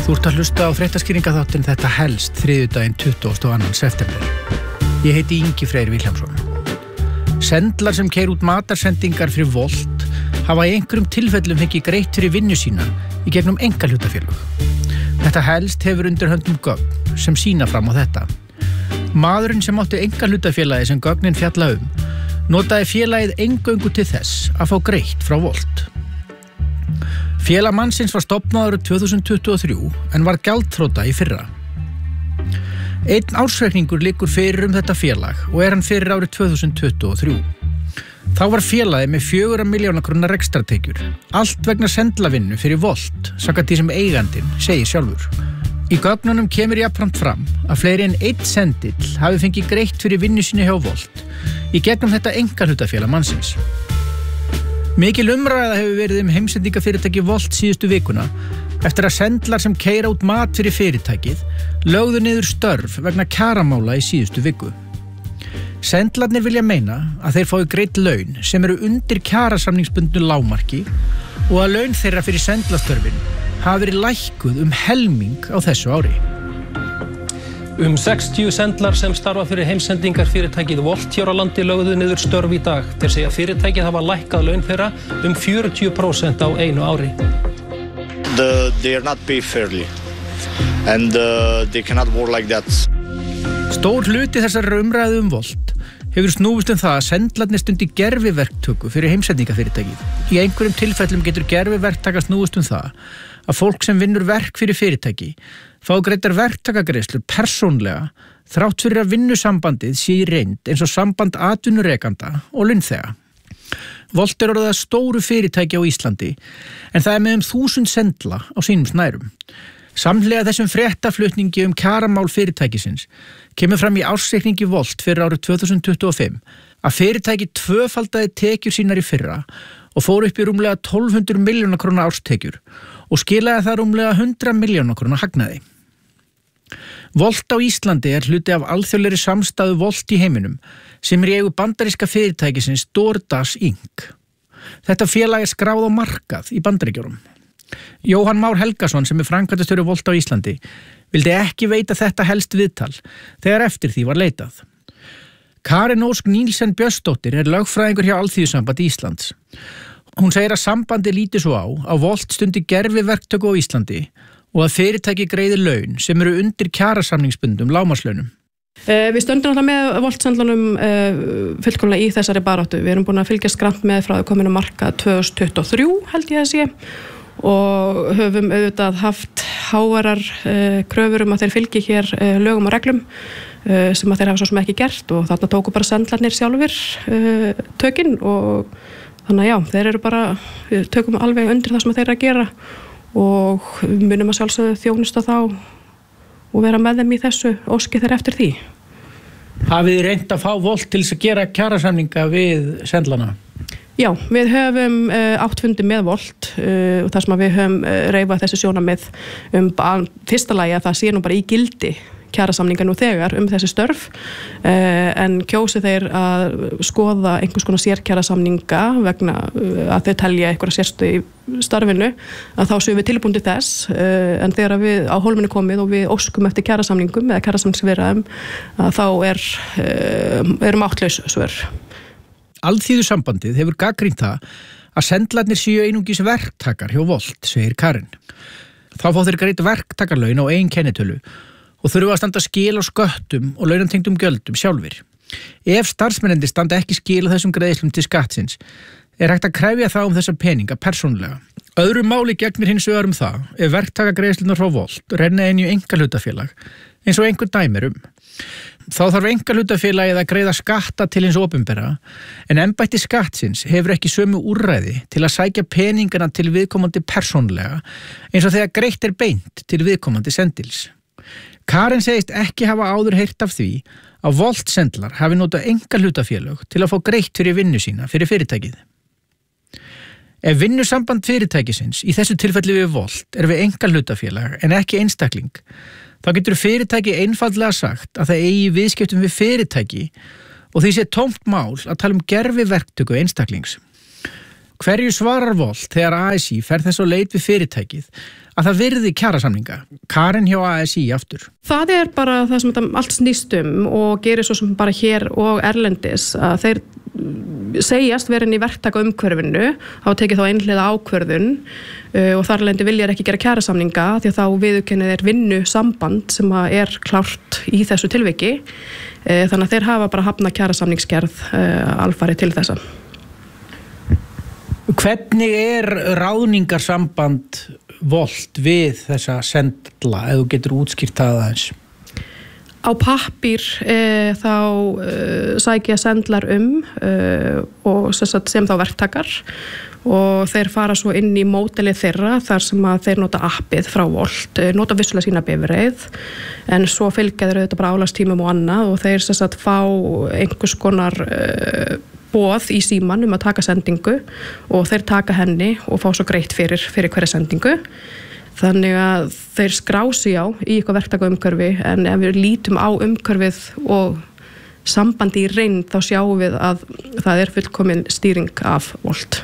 Þú ert að hlusta á fréttaskýringaþáttinn Þetta helst þriðjudaginn 22. september. Ég heiti Ingi Freyr Vilhjálmsson. Sendlar sem keyra út matarsendingar fyrir Volt hafa í einhverjum tilfellum fengið greitt fyrir vinnu sína í gegnum einkahlutafélög. Þetta helst hefur undir höndum gögn sem sýna fram á þetta. Maðurinn sem átti einkahlutafélagi sem gögnin fjalla notaði félagið eingöngu til þess að fá greitt frá Volt. Félag mannsins var stofnað árið 2023 en var gjaldþrota í fyrra. Einn ársreikningur liggur fyrir þetta félag og hann fyrir árið 2023. Þá var félagið með 4 milljóna króna rekstrartekjur, allt vegna sendlavinnu fyrir Volt, samkvæmt því sem eigandinn segir sjálfur. Í gögnunum kemur jafnframt fram að fleiri en einn sendill hafi fengið greitt fyrir vinnu sinni hjá Volt í gegnum þetta einkahlutafélag mannsins. Mikil umræða hefur verið heimsendingafyrirtæki Volt síðustu vikuna eftir að sendlar sem keyra út mat fyrir fyrirtækið lögðu niður störf vegna kjaramála í síðustu viku. Sendlarnir vilja meina að þeir fái greitt laun sem eru undir kjarasamningsbundnu lágmarki og að laun þeirra fyrir sendlastörfin hafa verið lækkuð helming á þessu ári. 60 sendlar sem starfa fyrir heimsendingar fyrirtækið Volt hér á landi lögðu niður störf í dag. Þeir segja fyrirtækið hafa lækkað laun þeirra 40% á einu ári. They are not paid fairly and they cannot work like that. Stór hluti þessar umræðu Volt hefur snúist það að sendlarnir stundi gerviverktöku fyrir heimsendingafyrirtækið. Í einhverjum tilfellum getur gerviverktaka snúist það að fólk sem vinnur verk fyrir fyrirtæki fá greiddar verktakagreiðslur persónlega þrátt fyrir að vinnusambandið sé í reynd eins og samband atvinnurekanda og launþega. Volt orðið að stóru fyrirtæki á Íslandi en það með 1000 sendla á sínum snærum. Samhliða þessum fréttaflutningi kjaramál fyrirtækisins kemur fram í ársreikningi Volt fyrir árið 2025 að fyrirtæki tvöfaldaði tekjur sínar í fyrra og fór upp í rúmlega 1200 milljóna króna árstekjur og skilaði það rúmlega 100 milljóna króna hagnaði. Volt á Íslandi hluti af alþjóðlegri samstæðu Volt í heiminum sem í eigu bandaríska fyrirtækisins DoorDash Inc. Þetta félag skráð á markað í Bandaríkjunum. Jóhann Már Helgason sem framkvæmdastjóri Volt á Íslandi vildi ekki veita þetta helst viðtal þegar eftir því var leitað. Karin Ósk Níelsen Björnsdóttir lögfræðingur hjá Alþýðusambandi Íslands. Hún segir að sambandi líti svo á að Volt stundi gerviverktöku á Íslandi og að fyrirtæki greiði laun sem eru undir kjarasamningsbundum lágmarkslaunum. Við stöndum alltaf með Volt-sendlunum fullkomlega í þessari baráttu. Við erum búin að fylgjast grannt með frá kominu marka 2023 held ég að sé og höfum auðvitað haft hávarar kröfur að þeir fylgi hér lögum og reglum sem að þeir hafa svo sem ekki gert og þarna tóku bara sendlarnir sjálfur tökin og þannig að já, þeir eru bara, við tökum alveg undir það sem þeir eru að gera og við munum að sjálfsögðu þjónusta þá og vera með þeim í þessu óski þeir eftir því. Hafið þið reynt að fá Volt til þess að gera kjarasamninga við sendlana? Já, við höfum átt fundi með Volt og þar sem að við höfum reifað þessi sjónarmið fyrsta lagi að það sé nú bara í gildi kjarasamninga nú þegar þessi störf en kjósi þeir að skoða einhvers konar sérkjarasamninga vegna að þeir telja einhverja sérstu í starfinu að þá séum við tilbúin til þess en þegar við á hólminu komið og við óskum eftir kjarasamningum eða kjarasamningsviðræðum þá eru máttlaus svör. Alþýðusambandið hefur gagnrýnt það að sendlarnir séu einungis verktakar hjá Volt, segir Karin. Þá fá þeir greitt verktakarlaun á eigin kennitölu og þurfa að standa skil á sköttum og launatengdum gjöldum sjálfir. Ef starfsmennirnir standa ekki skil á þessum greiðslum til skattsins hægt að krefja þá þessa peninga persónulega. Öðru máli gegnir hins vegar það ef verktakagreiðslurnar frá Volt renna inn í einkahlutafélag eins og einhver dæmi Þá þarf einkahlutafélagið að greiða skatta til hins opinbera en embætti skattsins hefur ekki sömu úrræði til að sækja peningana til viðkomandi persónulega eins og þegar greitt beint til viðkomandi sendils. Karin segist ekki hafa áður heyrt af því að Volt-sendlar hafi notað einkahlutafélög til að fá greitt fyrir vinnu sína fyrir fyrirtækið. Ef vinnusamband fyrirtækisins, í þessu tilfelli við Volt, við einkahlutafélag en ekki einstakling, þá getur fyrirtæki einfaldlega sagt að það eigi viðskiptum við fyrirtæki og því sé tómt mál að tala gerviverktöku einstaklings. Hverju svarar Volt þegar ASÍ fer þess á leit við fyrirtækið að það virði kjarasamninga? Karen hjá ASÍ aftur. Það bara það sem þetta allt snýst og gerir svo sem bara hér og erlendis að þeir segjast verið í verktaka umhverfinu, hafa tekið þá einhliða ákvörðun og þar lendi vilja ekki gera kjarasamninga því að þá viðurkennið vinnu samband sem klárt í þessu tilviki. Þannig að þeir hafa bara hafnað kjarasamningsgerð alfarið til þessa. Hvernig ráðningarsamband Volt við þessa sendla, ef þú getur útskýrt það aðeins? Á pappír þá sækja sendlar og sem þá verktakar og þeir fara svo inn í módelið þeirra þar sem að þeir nota appið frá Volt, nota vissulega sína bifreið en svo fylgja þeir auðvitað bara álagstímum og annað og þeir fá einhvers konar boð í síman að taka sendingu og þeir taka henni og fá svo greitt fyrir hverja sendingu. Þannig að þeir skrá sig í eitthvað verktaka umhverfi en ef við lítum á umhverfið og sambandi í reynd þá sjáum við að það fullkomin stýring af Volt.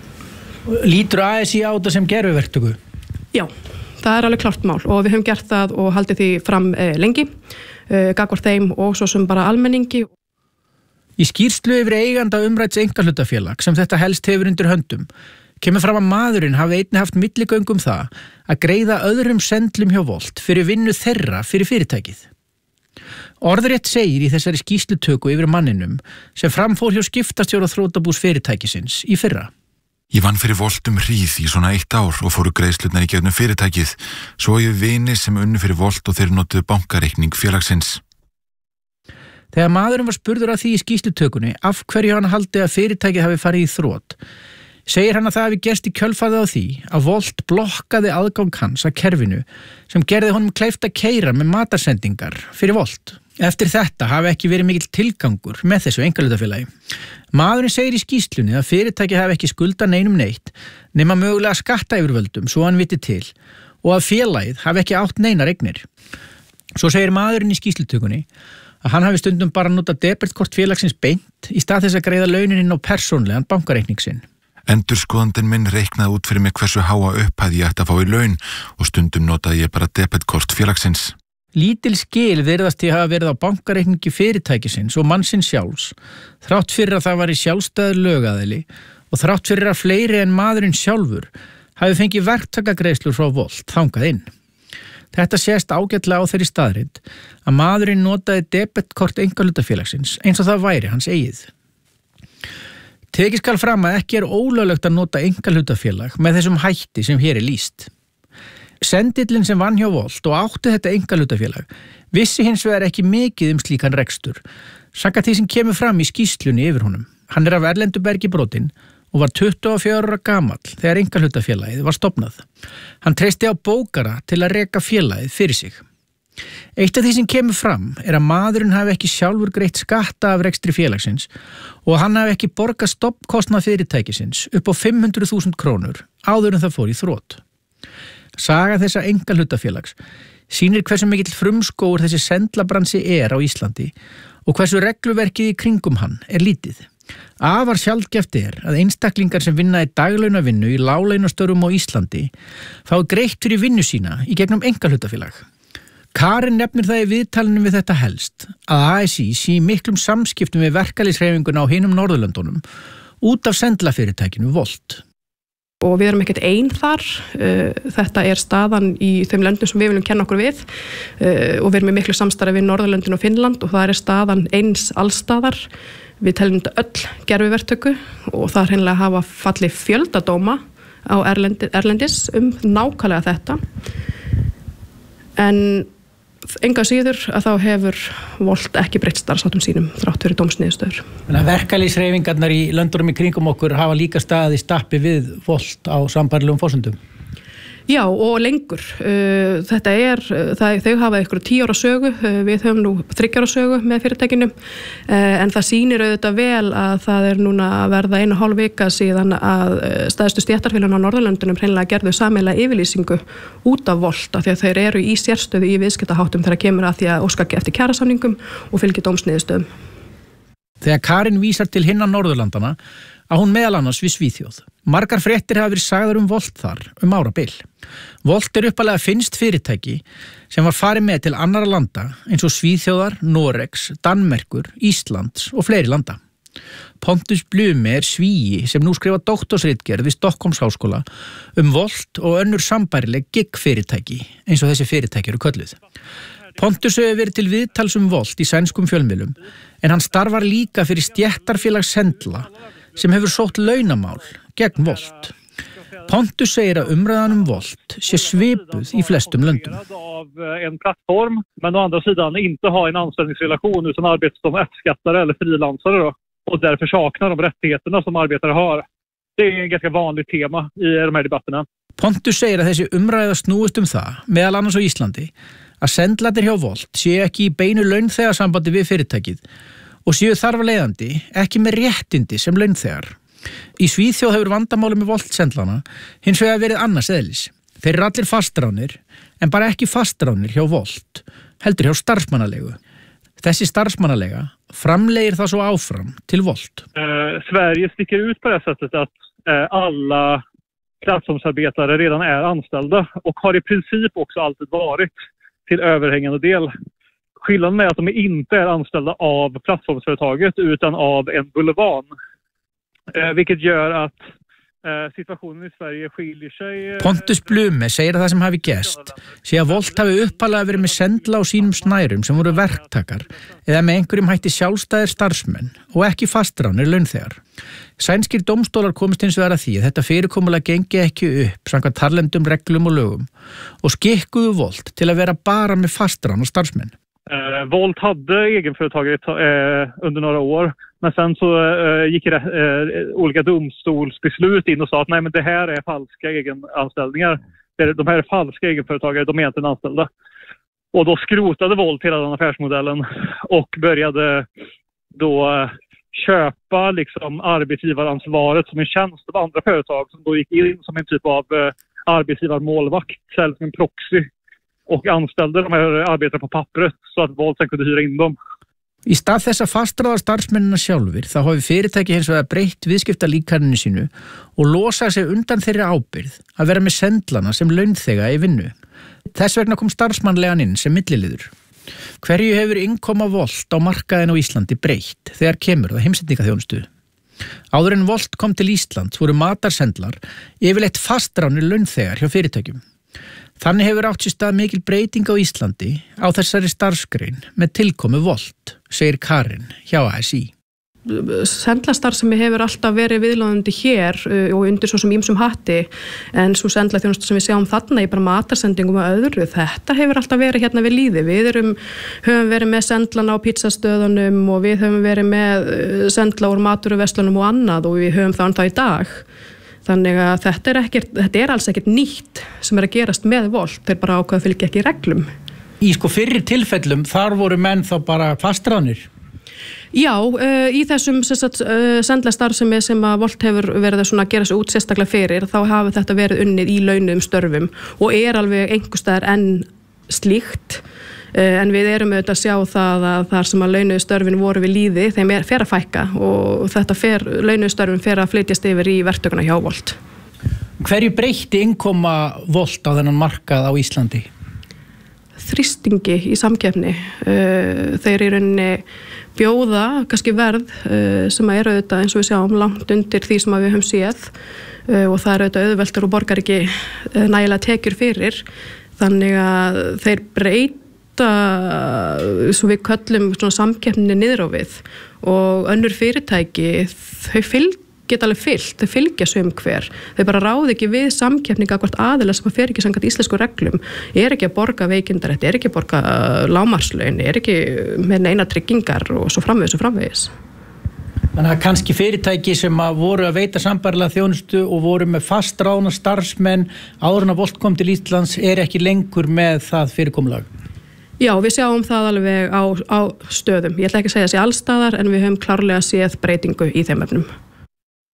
Lítur ASÍ á þetta sem gerviverktöku? Já, það alveg klárt mál og við höfum gert það og haldið því fram lengi, gagnvart þeim og svo sem bara almenningi. Í skýrslu yfir eiganda umrædds einkahlutafélag sem þetta helst hefur undir höndum kemur fram að maðurinn hafi einnig haft milligöng það að greiða öðrum sendlum hjá Volt fyrir vinnu þeirra fyrir fyrirtækið. Orðrétt segir í þessari skýrslutöku yfir manninum sem framfór hjá skiptastjóra þrotabús fyrirtækisins í fyrra. Ég vann fyrir Volt hríð í svona 1 ár og fóru greiðslurnar í gegnum fyrirtækið. Svo ég vini sem unnu fyrir Volt og þeir notuðu bankareikning félagsins. Þegar maðurinn var spurður að því í skýrslutökunni af hverju hann haldi að fyrirtækið hafi farið í þrot, segir hann að það hafi gerst í kjölfarið á því að Volt blokkaði aðgang hans að kerfinu sem gerði honum kleift að keyra með matarsendingar fyrir Volt. Eftir þetta hafi ekki verið mikill tilgangur með þessu einkahlutafélagi. Maðurinn segir í skýrslunni að fyrirtækið hafi ekki skuldað neinum neitt nema mögulega skattayfirvöldum svo hann viti til og að félagið hafi ekki átt neinar eignir. Svo segir maðurinn í skýrslutökunni að hann hafi stundum bara notað debetkort félagsins beint í stað þess að greiða launin inn á persónlegan bankareikning sinn. Endurskoðandinn minn reiknaði út fyrir mig hversu háa upphæð ég ætti að fá í laun og stundum notaði ég bara debetkort félagsins. Lítil skil virðast hafa verið á bankareikningi fyrirtækisins og mannsins sjálfs, þrátt fyrir að það var í sjálfstæður lögaðili og þrátt fyrir að fleiri en maðurinn sjálfur hafi fengið verktakagreiðslur frá Volt þangað inn. Þetta sést ágætlega á þeirri staðreynd að maðurinn notaði debetkort einkahlutafélagsins eins og það væri hans eigið. Tekið skal fram að ekki ólöglegt að nota einkahlutafélag með þessum hætti sem hér lýst. Sendillinn sem vann hjá Volt og átti þetta einkahlutafélag vissi hins vegar ekki mikið slíkan rekstur, samkvæmt því sem kemur fram í skýrslunni yfir honum. Hann af erlendu bergi brotinn og var 24 ára gamall þegar einkahlutafélagið var stofnað. Hann treysti á bókara til að reka félagið fyrir sig. Eitt af því sem kemur fram að maðurinn hafi ekki sjálfur greitt skatta af rekstri félagsins og hann hafi ekki borgað stofnkostnað fyrirtækisins upp á 500.000 krónur áður en það fór í þrot. Saga þessa einkahlutafélags sýnir hversu mikill frumskógur þessi sendlabransi á Íslandi og hversu regluverkið í kringum hann lítið. Afar sjaldgæft að einstaklingar sem vinna í daglaunavinnu í láglaunastörfum á Íslandi fái greitt fyrir vinnu sína í gegnum einkahlutafélag. Karen nefnir það í viðtalinu við þetta helst að ASÍ sé í miklum samskiptum við verkalýðshreyfinguna á hinum Norðurlöndunum út af sendlafyrirtækinu Volt. Og við erum ekkert einn þar, þetta staðan í þeim löndum sem við viljum kenna okkur við og við erum í miklu samstarfi við Norðurlöndin og Finnland og það staðan eins allstaðar. Við teljum þetta öll gerviverktöku og það hreinlega hafa fallið fjöldadóma á erlendis nákvæmlega þetta. En enga síður að þá hefur Volt ekki breytt starfsháttum sínum þrátt fyrir dómsniðurstöður. Verkalýðshreyfingarnar í löndunum í kringum okkur hafa líka staðið í stappi við Volt á sambærilegum forsendum. Já, og lengur. Þetta þau hafa ykkur 10 ára sögu, við höfum nú 3 ára sögu með fyrirtækinu, en það sýnir auðvitað vel að það núna að verða 1,5 vika síðan að stærstu stéttarfélögin á Norðurlöndunum hreinlega gerðu sameiginlega yfirlýsingu út af Volt af því að þeir eru í sérstöðu í viðskiptaháttum þegar kemur að því að óska eftir kjarasamningum og fylgi dómsniðurstöðum. þegar Karin vísar til hinna Norðurlandana að hún meðal annars við Svíþjóð. Margar fréttir hafa verið sagðar Volt þar árabil. Volt uppalega finnst fyrirtæki sem var farið með til annara landa eins og Svíþjóðar, Noregs, Danmerkur, Íslands og fleiri landa. Pontus Blume svíi sem nú skrifa doktorsritgerð við Stockholms háskóla Volt og önnur sambærileg gig-fyrirtæki eins og þessi fyrirtæki eru kölluð. Pontus hefur verið til viðtals Volt í sænskum fjölmiðlum en hann starfar líka fyrir stéttarfélag Sendla sem hefur sótt launamál gegn Volt. Pontus segir að umræðan Volt sé svipuð í flestum löndum. Av en plattform, men å andra sidan inte ha en anställningsrelation utan arbetar som F-skattare eller frilansare då, och därför saknar de rättigheterna som arbetare har. Det är ett ganska vanligt tema i de här debatterna. Pontus segir að þessi umræða snúist það, meðal annars á Íslandi, að sendlarnir hjá Volt séu ekki í beinu launþegasambandi við fyrirtækið og séu þar af leiðandi ekki með réttindi sem launþegar. Í Svíþjóð hefur vandamáli með Volt-sendlana hins vegar verið annars eðlis. Þeir eru allir fastráðnir, en bara ekki fastráðnir hjá Volt, heldur hjá starfsmannaleigu. Þessi starfsmannaleiga framlegir það svo áfram till Volt. Sverige sticker ut på det sättet att alla plattformsarbetare redan är anställda och har i princip också alltid varit till överhängande del. Skillnaden med att de inte är anställda av plattformsföretaget utan av en bulvan. Vilket gör att situationen i Sverige skiljer sig. Pontus Blume segir að það sem hafi gerst sé að Volt hafi uppalega verið með Sendla á sínum snærum sem voru verktakar eða með einhverjum hætti sjálfstæðir starfsmenn og ekki fastráðnir launþegar. Sænskir dómstólar komist hins vegar að því að þetta fyrirkomulag gengi ekki upp samkvæmt þarlendum reglum og lögum og skikkuðu Volt til að vera bara med fastráðna starfsmenn. Volt hade egenföretaget under några år, men sen så gick olika domstolsbeslut in och sa att nej, men det här är falska egenanställningar. De här är falska egenföretagare, de är inte anställda. Och då skrotade Volt hela den affärsmodellen och började då köpa liksom arbetsgivaransvaret som en tjänst av andra företag som då gick in som en typ av arbetsgivarmålvakt, som en proxy. Och anställde de här arbetare på pappret så att Volt sen kunde hyra in dem. Í stað þess að fastráða starfsmennina sjálfur þá hafi fyrirtæki hins vegar breytt viðskiptalíkaninu sínu og losa sig undan þeirri ábyrgð að vera með sendlana sem launþega í vinnu. Þess vegna kom starfsmannlegan inn sem milliliður. Hverju hefur innkoma Volt á markaðin á Íslandi breytt þegar kemur það heimsendingaþjónustu? Áður en Volt kom til Íslands voru matarsendlar yfirleitt fastráðnir launþegar hjá fyrirtækjum. Þannig hefur átt sér stað mikil breyting á Íslandi á þessari starfsgrein með tilkomu Volt, segir Karin hjá ASÍ. Sendlastarfsemi hefur alltaf verið viðloðandi hér og undir svo sem ýmsum hatti en svo sendlaþjónustu sem við sjáum þarna í bara matarsendingum og öðru, þetta hefur alltaf verið hérna við lýði. Við höfum verið með sendlana á pizzastöðunum og við höfum verið með sendla úr matvöruverslunum og annað og við höfum það í dag. Þannig að þetta er alls ekkert nýtt sem að gerast með Volt, þeir bara ákveða fylgja ekki reglum. Í fyrri tilfellum þar voru menn þá bara fastráðnir? Já, í þessum sendlastarfsemi sem að Volt hefur verið að gera sig út sérstaklega fyrir, þá hafi þetta verið unnið í launuðum störfum og alveg einhverstaðar enn slíkt. En við erum auðvitað að sjá það að þar sem að launuðu störfin voru við lýði, þeim fer að fækka og þetta launuðu störfin fer að flytjast yfir í verktökuna hjá Volt. Hverju breytti innkoma Volt á þennan markað á Íslandi? Þrýstingi í samkeppni. Þeir í rauninni bjóða kannski verð sem að auðvitað eins og við sjáum langt undir því sem að við höfum séð og það auðvitað auðveldur og borgar ekki nægilega tekjur fyrir. Þannig að þeir breyta svo við köllum samkeppninni niður á við og önnur fyrirtæki þau geta alveg fylgt, þau fylgja sum hver, þau bara ráði ekki við samkeppninga hvort aðila sem að fer ekki samkvæmt íslensku reglum, ekki að borga veikindarétt, ekki að borga lágmarkslaun, ekki með neina tryggingar og svo framvegis. Þannig að kannski fyrirtæki sem að voru að veita sambærilega þjónustu og voru með fastráðna starfsmenn áður en að Volt kom til Íslands ekki lengur með það fyrirkomulag. Já, við sjáum það alveg á stöðum. Ég ætla ekki að segja þessi allstaðar en við höfum klárlega séð breytingu í þeim efnum.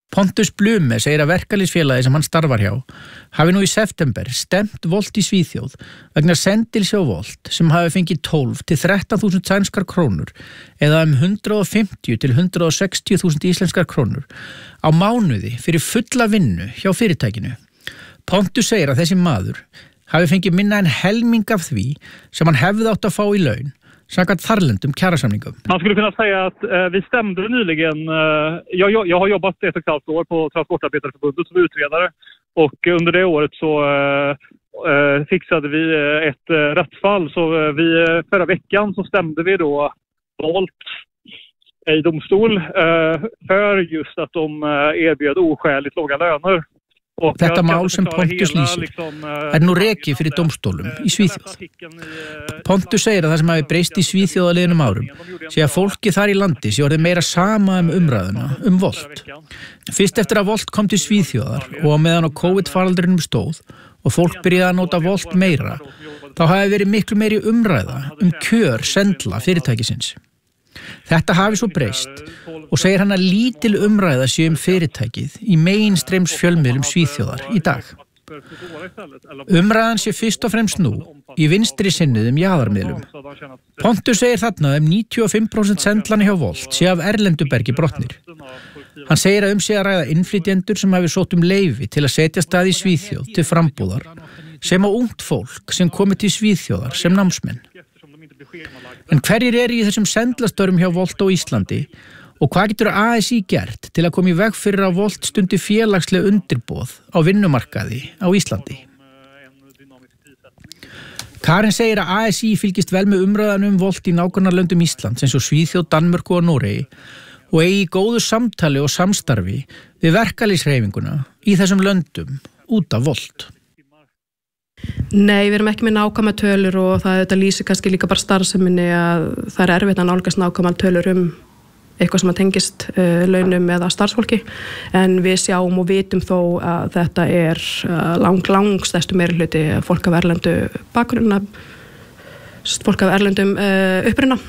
Pontus Blume segir að verkalýðsfélagið sem hann starfar hjá hafi nú í september stemt Volt í Svíþjóð vegna sendils hjá Volt sem hafi fengið 12 til 13.000 sænskar krónur eða 150 til 160.000 íslenskar krónur á mánuði fyrir fulla vinnu hjá fyrirtækinu. Pontus segir að þessi maður hafi fengið minna en helming af því sem hann hefði átt att få i lön samkvæmt þarlendum kjarasamningum. Man skulle kunna säga att vi stämde nyligen, jag har jobbat 1,5 år på Transportarbetareförbundet som utredare och under det året så fixade vi ett rättsfall så förra veckan så stämde vi då Volt i domstol för just att de erbjöd oskäligt låga löner. Þetta mál sem Pontus lýsir nú rekið fyrir dómstólum í Svíþjóð. Pontus segir að það sem hafi breyst í Svíþjóð á liðnum árum sé að fólki þar í landi sé orðið meira sama umræðuna Volt. Fyrst eftir að Volt kom til Svíþjóðar og á meðan á COVID-faraldrinum stóð og fólk byrjaði að nota Volt meira, þá hafi verið miklu meiri umræða kjör sendla fyrirtækisins. Þetta hafi svo breyst og segir hann að lítil umræða sé fyrirtækið í mainstreams fjölmiðlum Svíþjóðar í dag. Umræðan sé fyrst og fremst nú í vinstri sinnuðum jaðarmiðlum. Pontus segir þarna 95% sendlana hjá Volt sé af erlendu bergi brotnir. Hann segir að sé að ræða innflytjendur sem hafi sótt leyfi til að setja stað í Svíþjóð til frambúðar sem á ungt fólk sem komi til Svíþjóðar sem námsmenn. En hverjir í þessum sendlastörfum hjá Volt á Íslandi og hvað getur ASÍ gert til að koma í veg fyrir að Volt stundi félagsleg undirboð á vinnumarkaði á Íslandi? Karin segir að ASÍ fylgist vel með umræðan Volt í nágrannalöndum Íslands eins og Svíþjóð, Danmörku og Noregi og eigi í góðu samtali og samstarfi við verkalýðshreyfinguna í þessum löndum út af Volt. Nei, við erum ekki með nákvæmar tölur og þetta lýsir kannski líka bara starfseminni að það erfitt að nálgast nákvæmar tölur eitthvað sem að tengist launum eða starfsfólki en við sjáum og vitum þó að þetta langstærstu meirihluti fólk af erlendu bakgrunna, fólk af erlendum uppruna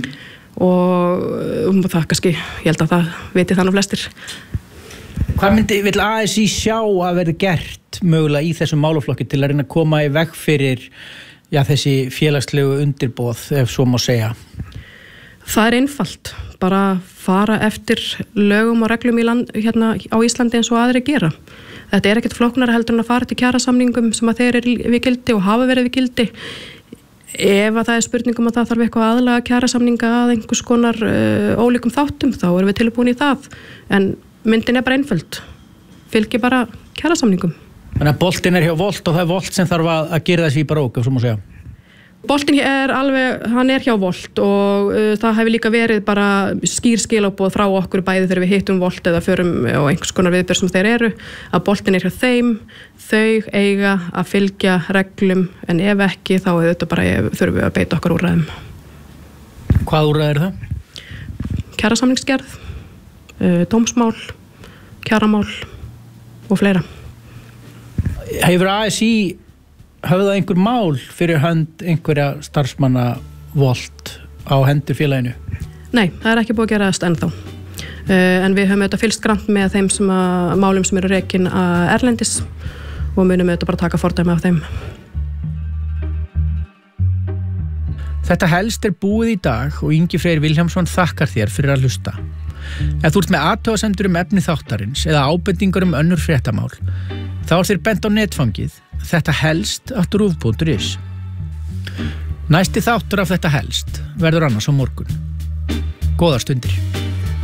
og það kannski, ég held að það viti þannig flestir. Hvað vill ASÍ sjá að verði gert mögulega í þessum málaflokki til að reyna að koma í veg fyrir þessi félagslegu undirboð, ef svo má segja? Það einfalt, bara fara eftir lögum og reglum hérna á Íslandi eins og aðrir gera. Þetta ekkert flóknara heldur en að fara til kjarasamningum sem að þeir við gildi og hafa verið við gildi. Ef að það spurningum að það þarf eitthvað aðlaga kjarasamninga að einhvers konar ólíkum þáttum, þá erum við tilbúin í það. En myndin bara einföld, fylgir bara kjarasamningum. Þannig að boltinn hjá Volt og það Volt sem þarf að gera þessi í barók, ef svo má segja. Boltinn hann hjá Volt og það hefur líka verið bara skýr skilaboð frá okkur bæði þegar við hittum Volt eða förum á einhvers konar viðbjörn sem þeir eru, að boltinn hjá þeim, þau eiga að fylgja reglum en ef ekki þá þurfum við að beita okkar úrræðum. Hvað úrræði það? Kjarasamningsgerð, dómsmál, kjaramál og fleira. Hefur ASÍ höfðað einhver mál fyrir hönd einhverja starfsmanna Volt á hendur félaginu? Nei, það ekki búið að gerast ennþá. En við höfum fylgst grannt með þeim málum sem eru rekin erlendis og munum bara taka fordæmi af þeim. Þetta helst búið í dag og Ingi Freyr Vilhjálmsson þakkar þér fyrir að hlusta. Ef þú ert með athugasemdir efni þáttarins eða ábendingar önnur fréttamál, þá þér bent á netfangið þetta helst @ruv.is. Næsti þáttur af þetta helst verður annars á morgun. Góðar stundir.